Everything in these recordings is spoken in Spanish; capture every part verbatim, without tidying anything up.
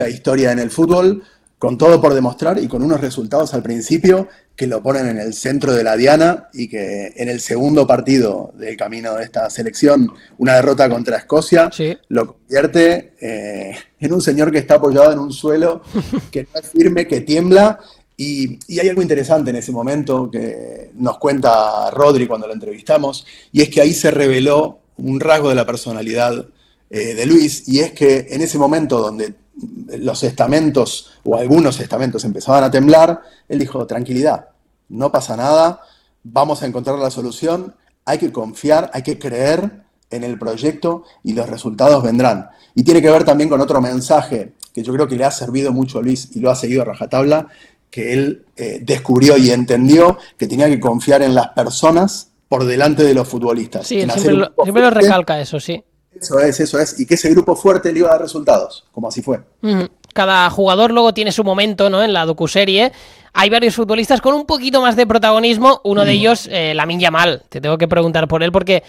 la historia en el fútbol, con todo por demostrar y con unos resultados al principio que lo ponen en el centro de la diana y que en el segundo partido del camino de esta selección, una derrota contra Escocia, Sí. lo convierte eh, en un señor que está apoyado en un suelo, que no es firme, que tiembla. Y, y hay algo interesante en ese momento que nos cuenta Rodri cuando lo entrevistamos, y es que ahí se reveló un rasgo de la personalidad eh, de Luis, y es que en ese momento donde los estamentos o algunos estamentos empezaban a temblar, él dijo, tranquilidad, no pasa nada, vamos a encontrar la solución, hay que confiar, hay que creer en el proyecto y los resultados vendrán. Y tiene que ver también con otro mensaje que yo creo que le ha servido mucho a Luis y lo ha seguido a rajatabla, que él eh, descubrió y entendió que tenía que confiar en las personas por delante de los futbolistas. Sí, en él siempre, lo, siempre lo recalca eso, sí. Eso es, eso es. Y que ese grupo fuerte le iba a dar resultados, como así fue. Cada jugador luego tiene su momento, ¿no? En la docuserie. Hay varios futbolistas con un poquito más de protagonismo. Uno de ellos, eh, Lamine Yamal. Te tengo que preguntar por él porque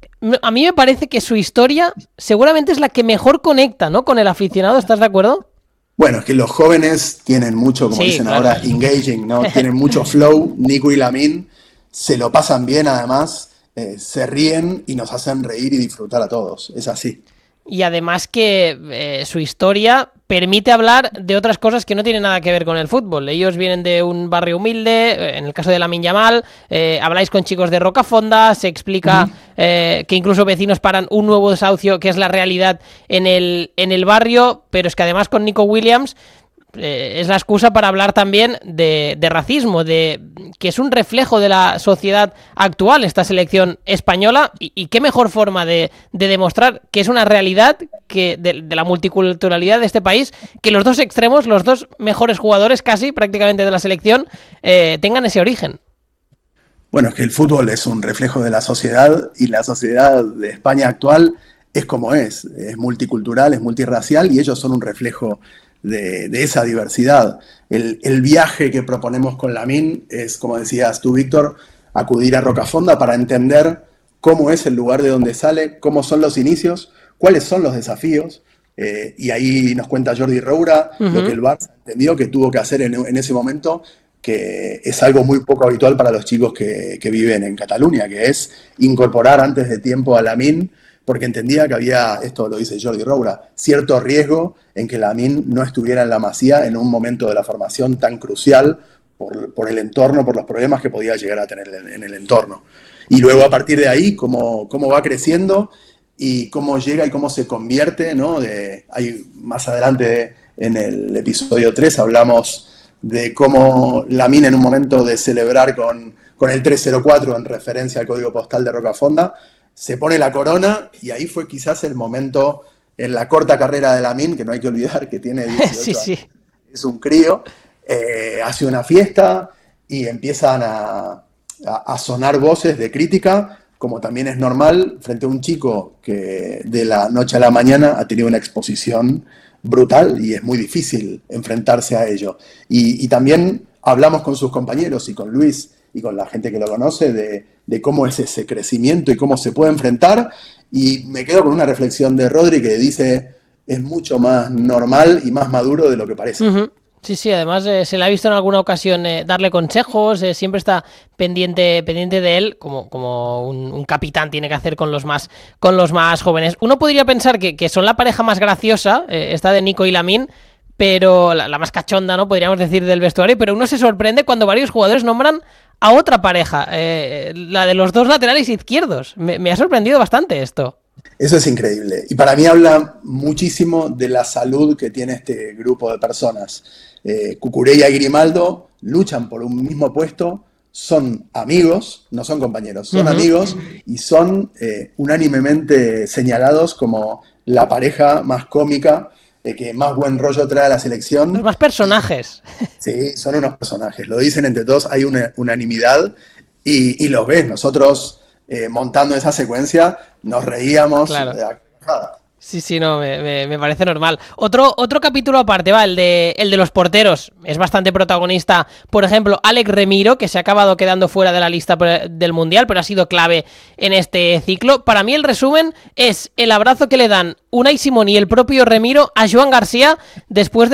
a mí me parece que su historia seguramente es la que mejor conecta, ¿no? Con el aficionado. ¿Estás de acuerdo? Bueno, es que los jóvenes tienen mucho, como Sí, dicen claro. ahora, engaging, ¿no? Tienen mucho flow. Nico y Lamine se lo pasan bien, además. Eh, se ríen y nos hacen reír y disfrutar a todos. Es así. Y además que eh, su historia permite hablar de otras cosas que no tienen nada que ver con el fútbol. Ellos vienen de un barrio humilde, en el caso de Lamine Yamal, eh, habláis con chicos de Rocafonda, se explica uh-huh. eh, que incluso vecinos paran un nuevo desahucio, que es la realidad en el, en el barrio, pero es que además con Nico Williams eh, es la excusa para hablar también de, de racismo, de que es un reflejo de la sociedad actual esta selección española, y, y qué mejor forma de, de demostrar que es una realidad que de, de la multiculturalidad de este país, que los dos extremos, los dos mejores jugadores casi prácticamente de la selección eh, tengan ese origen. Bueno, es que el fútbol es un reflejo de la sociedad, y la sociedad de España actual es como es, es multicultural, es multirracial, y ellos son un reflejo De, de esa diversidad. El, el viaje que proponemos con Lamine es, como decías tú, Víctor, acudir a Rocafonda para entender cómo es el lugar de donde sale, cómo son los inicios, cuáles son los desafíos, eh, y ahí nos cuenta Jordi Roura uh-huh. lo que el Barça entendió que tuvo que hacer en, en ese momento, que es algo muy poco habitual para los chicos que, que viven en Cataluña, que es incorporar antes de tiempo a Lamine, porque entendía que había, esto lo dice Jordi Roura, cierto riesgo en que Lamine no estuviera en la Masía en un momento de la formación tan crucial por, por el entorno, por los problemas que podía llegar a tener en, en el entorno. Y luego a partir de ahí, cómo, cómo va creciendo y cómo llega y cómo se convierte, ¿no? De, hay, más adelante en el episodio tres hablamos de cómo Lamine en un momento de celebrar con, con el tres cero cuatro en referencia al código postal de Rocafonda, se pone la corona, y ahí fue quizás el momento en la corta carrera de Lamine, que no hay que olvidar que tiene dieciocho sí, sí. años, es un crío, eh, hace una fiesta y empiezan a, a, a sonar voces de crítica, como también es normal, frente a un chico que de la noche a la mañana ha tenido una exposición brutal y es muy difícil enfrentarse a ello. Y, y también hablamos con sus compañeros y con Luis y con la gente que lo conoce de, de cómo es ese crecimiento y cómo se puede enfrentar, y me quedo con una reflexión de Rodri que dice, es mucho más normal y más maduro de lo que parece. Uh-huh. Sí, sí, además eh, se le ha visto en alguna ocasión eh, darle consejos, eh, siempre está pendiente pendiente de él, como, como un, un capitán tiene que hacer con los más con los más jóvenes. Uno podría pensar que, que son la pareja más graciosa, eh, esta de Nico y Lamine, pero la, la más cachonda, ¿no? Podríamos decir, del vestuario, pero uno se sorprende cuando varios jugadores nombran a otra pareja, eh, la de los dos laterales izquierdos. Me, me ha sorprendido bastante esto. Eso es increíble. Y para mí habla muchísimo de la salud que tiene este grupo de personas. Eh, Cucurella y Grimaldo luchan por un mismo puesto, son amigos, no son compañeros, son uh-huh. amigos, y son eh, unánimemente señalados como la pareja más cómica, eh, que más buen rollo trae a la selección. Los más personajes. Sí, son unos personajes. Lo dicen entre todos, hay una unanimidad, y, y los ves. Nosotros, eh, montando esa secuencia, nos reíamos. Claro. De la carcajada. Sí, sí, no, me, me, me parece normal. Otro, otro capítulo aparte, va, el de, el de los porteros. Es bastante protagonista, por ejemplo, Alex Remiro, que se ha acabado quedando fuera de la lista del Mundial, pero ha sido clave en este ciclo. Para mí el resumen es el abrazo que le dan Unai Simón y el propio Remiro a Joan García después de